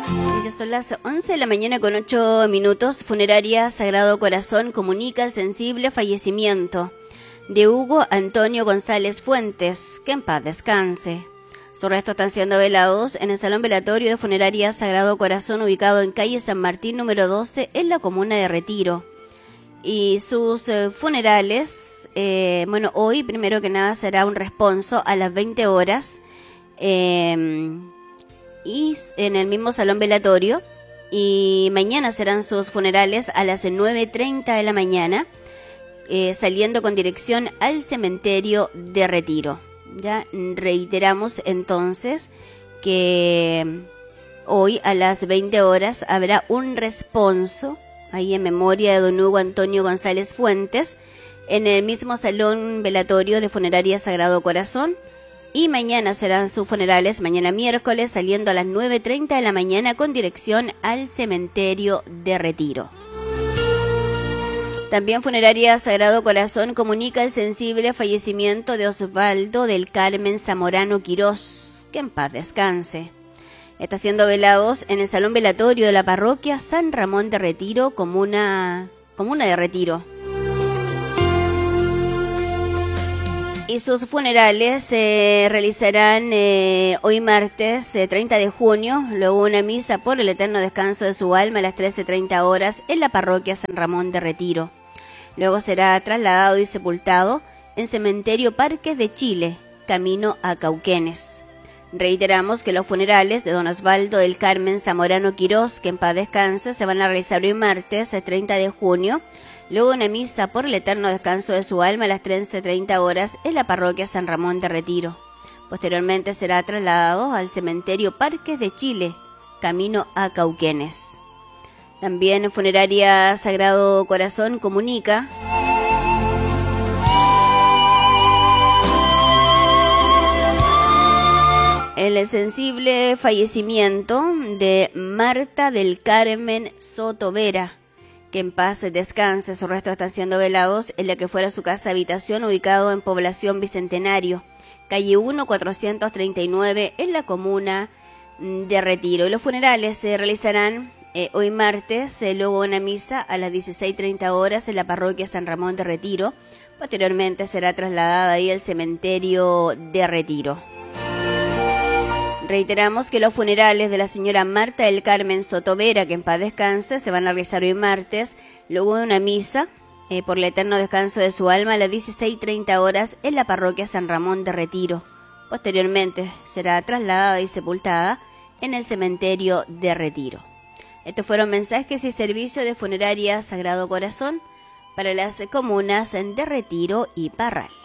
Ya son las 11 de la mañana con 8 minutos. Funeraria Sagrado Corazón comunica el sensible fallecimiento de Hugo Antonio González Fuentes, que en paz descanse. Sus restos están siendo velados en el Salón Velatorio de Funeraria Sagrado Corazón, ubicado en calle San Martín número 12, en la comuna de Retiro. Y sus funerales, hoy primero que nada será un responso a las 20 horas, y en el mismo salón velatorio, y mañana serán sus funerales a las 9:30 de la mañana, saliendo con dirección al cementerio de Retiro. Ya reiteramos entonces que hoy a las 20 horas habrá un responso ahí en memoria de don Hugo Antonio González Fuentes en el mismo salón velatorio de Funeraria Sagrado Corazón. Y mañana serán sus funerales, mañana miércoles, saliendo a las 9:30 de la mañana con dirección al cementerio de Retiro. También Funeraria Sagrado Corazón comunica el sensible fallecimiento de Osvaldo del Carmen Zamorano Quirós, que en paz descanse. Está siendo velados en el salón velatorio de la parroquia San Ramón de Retiro, comuna de Retiro. Y sus funerales se realizarán hoy martes 30 de junio, luego una misa por el eterno descanso de su alma a las 13:30 horas en la parroquia San Ramón de Retiro. Luego será trasladado y sepultado en Cementerio Parques de Chile, camino a Cauquenes. Reiteramos que los funerales de don Osvaldo del Carmen Zamorano Quirós, que en paz descanse, se van a realizar hoy martes 30 de junio, luego una misa por el eterno descanso de su alma a las 13:30 horas en la parroquia San Ramón de Retiro. Posteriormente será trasladado al Cementerio Parques de Chile, camino a Cauquenes. También Funeraria Sagrado Corazón comunica el sensible fallecimiento de Marta del Carmen Soto Vera, que en paz descanse. Sus restos están siendo velados en la que fuera su casa habitación, ubicado en Población Bicentenario, calle 1, 439, en la comuna de Retiro. Y los funerales se realizarán hoy martes, luego una misa a las 16:30 horas en la parroquia San Ramón de Retiro. Posteriormente será trasladada ahí al cementerio de Retiro. Reiteramos que los funerales de la señora Marta del Carmen Soto Vera, que en paz descanse, se van a realizar hoy martes, luego de una misa por el eterno descanso de su alma a las 16:30 horas en la parroquia San Ramón de Retiro. Posteriormente será trasladada y sepultada en el cementerio de Retiro. Estos fueron mensajes y servicios de Funeraria Sagrado Corazón para las comunas de Retiro y Parral.